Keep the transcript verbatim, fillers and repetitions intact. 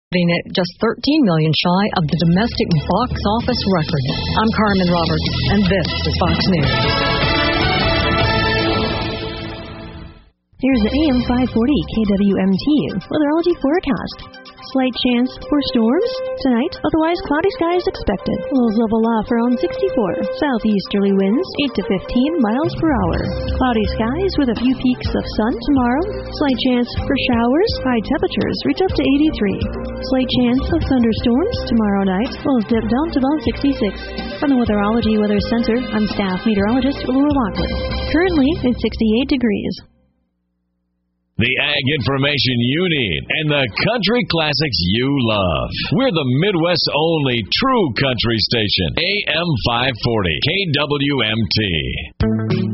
at just thirteen million dollars shy of the domestic box office record. I'm Carmen Roberts, and this is Fox News. Here's the A M five forty K W M T weatherology forecast. Slight chance for storms tonight, otherwise cloudy skies expected. Lows level off around sixty-four. Southeasterly winds eight to fifteen miles per hour. Cloudy skies with a few peaks of sun tomorrow. Slight chance for showers. High temperatures reach up to eighty-three. Slight chance of thunderstorms tomorrow night. Lows dip down to about sixty-six. From the Weatherology Weather Center, I'm staff meteorologist Laura Lockwood. Currently, it's sixty-eight degrees. The ag information you need and the country classics you love. We're the Midwest's only true country station. A M five forty K W M T.